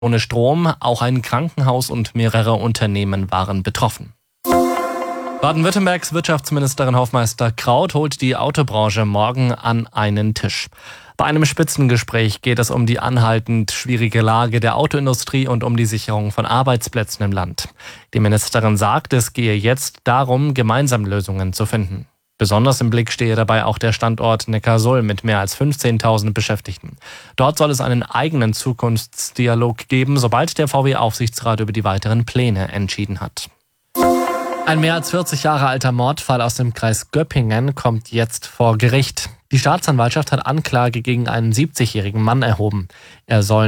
ohne Strom. Auch ein Krankenhaus und mehrere Unternehmen waren betroffen. Baden-Württembergs Wirtschaftsministerin Hofmeister Kraut holt die Autobranche morgen an einen Tisch. Bei einem Spitzengespräch geht es um die anhaltend schwierige Lage der Autoindustrie und um die Sicherung von Arbeitsplätzen im Land. Die Ministerin sagt, es gehe jetzt darum, gemeinsam Lösungen zu finden. Besonders im Blick stehe dabei auch der Standort Neckarsulm mit mehr als 15.000 Beschäftigten. Dort soll es einen eigenen Zukunftsdialog geben, sobald der VW-Aufsichtsrat über die weiteren Pläne entschieden hat. Ein mehr als 40 Jahre alter Mordfall aus dem Kreis Göppingen kommt jetzt vor Gericht. Die Staatsanwaltschaft hat Anklage gegen einen 70-jährigen Mann erhoben. Er soll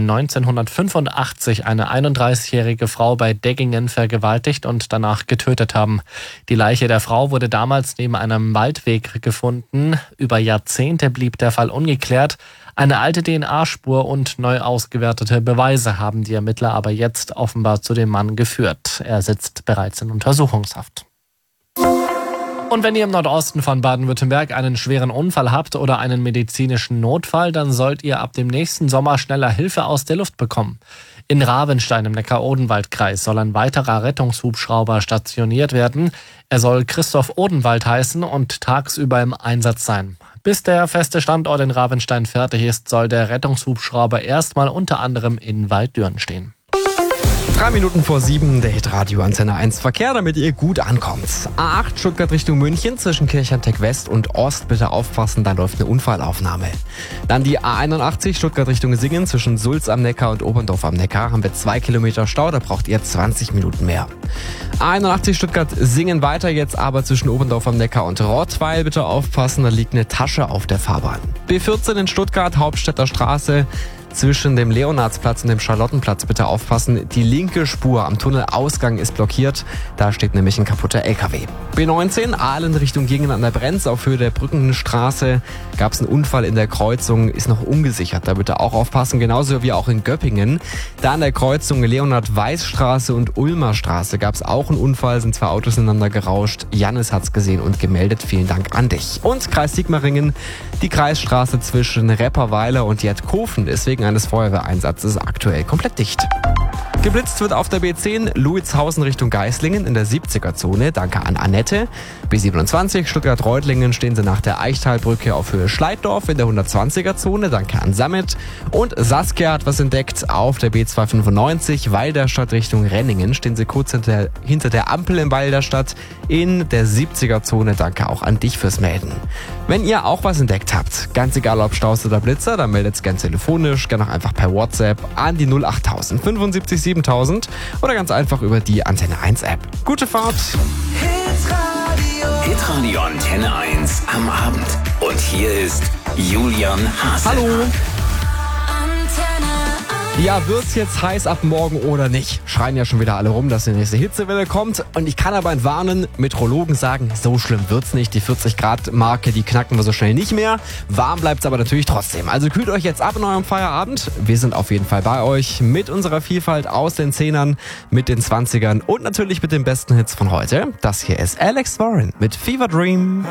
1985 eine 31-jährige Frau bei Deggingen vergewaltigt und danach getötet haben. Die Leiche der Frau wurde damals neben einem Waldweg gefunden. Über Jahrzehnte blieb der Fall ungeklärt. Eine alte DNA-Spur und neu ausgewertete Beweise haben die Ermittler aber jetzt offenbar zu dem Mann geführt. Er sitzt bereits in Untersuchungshaft. Und wenn ihr im Nordosten von Baden-Württemberg einen schweren Unfall habt oder einen medizinischen Notfall, dann sollt ihr ab dem nächsten Sommer schneller Hilfe aus der Luft bekommen. In Ravenstein im Neckar-Odenwald-Kreis soll ein weiterer Rettungshubschrauber stationiert werden. Er soll Christoph Odenwald heißen und tagsüber im Einsatz sein. Bis der feste Standort in Ravenstein fertig ist, soll der Rettungshubschrauber erstmal unter anderem in Walddürn stehen. 3 Minuten vor 7, der Hitradio Antenne 1 Verkehr, damit ihr gut ankommt. A8 Stuttgart Richtung München zwischen Kirchheinteck West und Ost, bitte aufpassen, da läuft eine Unfallaufnahme. Dann die A81 Stuttgart Richtung Singen zwischen Sulz am Neckar und Oberndorf am Neckar haben wir 2 Kilometer Stau, da braucht ihr 20 Minuten mehr. A81 Stuttgart Singen weiter jetzt aber zwischen Oberndorf am Neckar und Rottweil, bitte aufpassen, da liegt eine Tasche auf der Fahrbahn. B14 in Stuttgart, Hauptstädter Straße. Zwischen dem Leonardsplatz und dem Charlottenplatz bitte aufpassen. Die linke Spur am Tunnelausgang ist blockiert. Da steht nämlich ein kaputter LKW. B19 Aalen Richtung Gingen an der Brenz auf Höhe der Brückenstraße. Gab es einen Unfall in der Kreuzung, ist noch ungesichert. Da bitte auch aufpassen. Genauso wie auch in Göppingen. Da an der Kreuzung Leonhard-Weiß-Straße und Ulmer Straße gab es auch einen Unfall. Sind 2 Autos ineinander gerauscht. Jannis hat's gesehen und gemeldet. Vielen Dank an dich. Und Kreis Sigmaringen. Die Kreisstraße zwischen Repperweiler und Jedkofen ist wegen eines Feuerwehreinsatzes aktuell komplett dicht. Geblitzt wird auf der B10 Luitshausen Richtung Geislingen in der 70er-Zone. Danke an Annette. B27 Stuttgart-Reutlingen stehen sie nach der Eichtalbrücke auf Höhe Schleiddorf in der 120er-Zone. Danke an Sammet. Und Saskia hat was entdeckt auf der B295 Walderstadt Richtung Renningen. Stehen sie kurz hinter der Ampel in Walderstadt in der 70er-Zone. Danke auch an dich fürs Melden. Wenn ihr auch was entdeckt habt, ganz egal ob Staus oder Blitzer, dann meldet es gern telefonisch, gern auch einfach per WhatsApp an die 08000 75 7000 oder ganz einfach über die Antenne 1 App. Gute Fahrt! Hitradio Antenne 1 am Abend. Und hier ist Julian Haase. Hallo! Ja, wird's jetzt heiß ab morgen oder nicht? Schreien ja schon wieder alle rum, dass die nächste Hitzewelle kommt. Und ich kann aber entwarnen, Meteorologen sagen, so schlimm wird's nicht. Die 40-Grad-Marke, die knacken wir so schnell nicht mehr. Warm bleibt's aber natürlich trotzdem. Also kühlt euch jetzt ab in eurem Feierabend. Wir sind auf jeden Fall bei euch mit unserer Vielfalt aus den 10ern, mit den 20ern und natürlich mit den besten Hits von heute. Das hier ist Alex Warren mit Fever Dream.